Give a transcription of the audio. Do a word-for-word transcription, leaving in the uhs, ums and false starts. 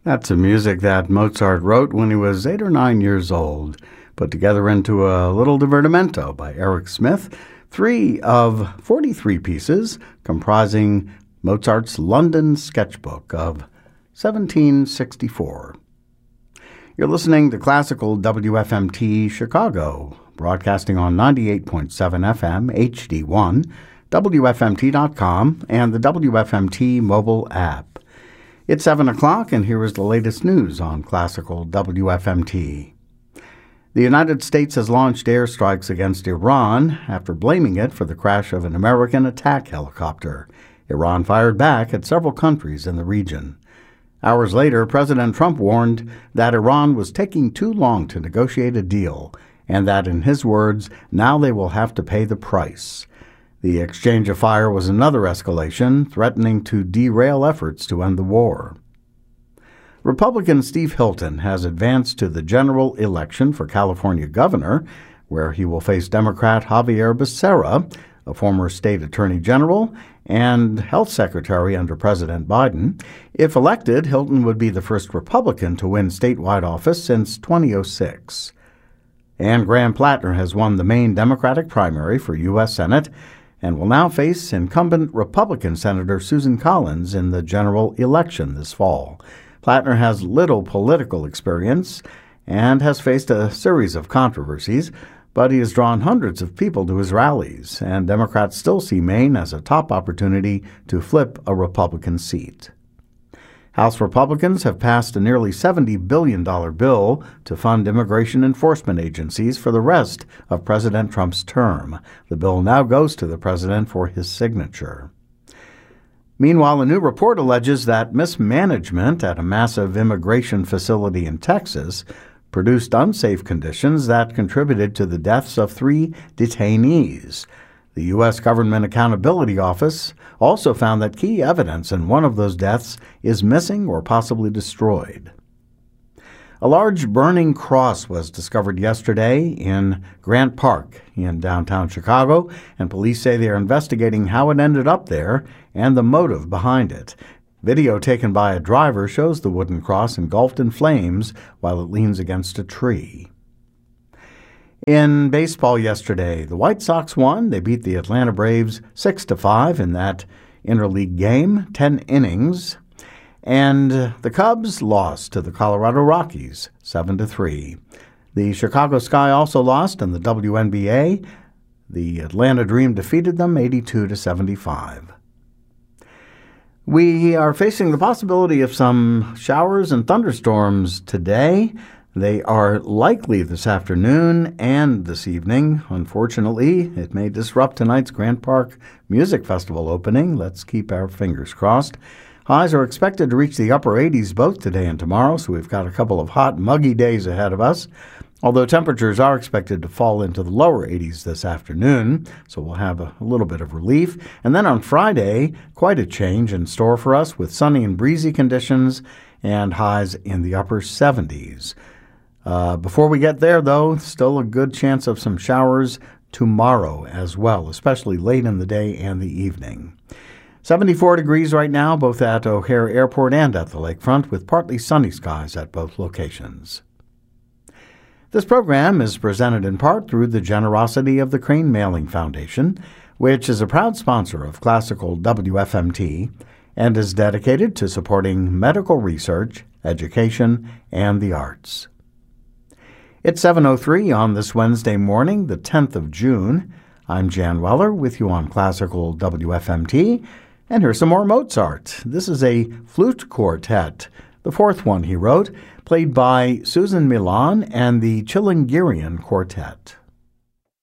That's some music that Mozart wrote when he was eight or nine years old, put together into a little divertimento by Eric Smith, three of forty-three pieces comprising Mozart's London Sketchbook of seventeen sixty-four. You're listening to Classical W F M T Chicago, broadcasting on ninety-eight point seven F M H D one, W F M T dot com, and the W F M T mobile app. It's seven o'clock, and here is the latest news on Classical W F M T. The United States has launched airstrikes against Iran after blaming it for the crash of an American attack helicopter. Iran fired back at several countries in the region. Hours later, President Trump warned that Iran was taking too long to negotiate a deal, and that, in his words, now they will have to pay the price. The exchange of fire was another escalation, threatening to derail efforts to end the war. Republican Steve Hilton has advanced to the general election for California governor, where he will face Democrat Javier Becerra, a former state attorney general and health secretary under President Biden. If elected, Hilton would be the first Republican to win statewide office since two thousand six. And Graham Plattner has won the Maine Democratic primary for U S Senate and will now face incumbent Republican Senator Susan Collins in the general election this fall. Plattner has little political experience and has faced a series of controversies, but he has drawn hundreds of people to his rallies, and Democrats still see Maine as a top opportunity to flip a Republican seat. House Republicans have passed a nearly seventy billion dollars bill to fund immigration enforcement agencies for the rest of President Trump's term. The bill now goes to the president for his signature. Meanwhile, a new report alleges that mismanagement at a massive immigration facility in Texas produced unsafe conditions that contributed to the deaths of three detainees. The U S Government Accountability Office also found that key evidence in one of those deaths is missing or possibly destroyed. A large burning cross was discovered yesterday in Grant Park in downtown Chicago, and police say they are investigating how it ended up there and the motive behind it. Video taken by a driver shows the wooden cross engulfed in flames while it leans against a tree. In baseball yesterday, the White Sox won. They beat the Atlanta Braves six to five in that interleague game, ten innings. And the Cubs lost to the Colorado Rockies seven to three. The Chicago Sky also lost in the W N B A. The Atlanta Dream defeated them eighty-two to seventy-five. We are facing the possibility of some showers and thunderstorms today. They are likely this afternoon and this evening. Unfortunately, it may disrupt tonight's Grant Park Music Festival opening. Let's keep our fingers crossed. Highs are expected to reach the upper eighties both today and tomorrow, so we've got a couple of hot, muggy days ahead of us. Although temperatures are expected to fall into the lower eighties this afternoon, so we'll have a, a little bit of relief. And then on Friday, quite a change in store for us with sunny and breezy conditions and highs in the upper seventies. Uh, before we get there, though, still a good chance of some showers tomorrow as well, especially late in the day and the evening. seventy-four degrees right now, both at O'Hare Airport and at the lakefront, with partly sunny skies at both locations. This program is presented in part through the generosity of the Crane Mailing Foundation, which is a proud sponsor of Classical W F M T and is dedicated to supporting medical research, education, and the arts. It's seven oh three on this Wednesday morning, the tenth of June. I'm Jan Weller with you on Classical W F M T, and here's some more Mozart. This is a flute quartet, the fourth one he wrote, played by Susan Milan and the Chilingirian Quartet.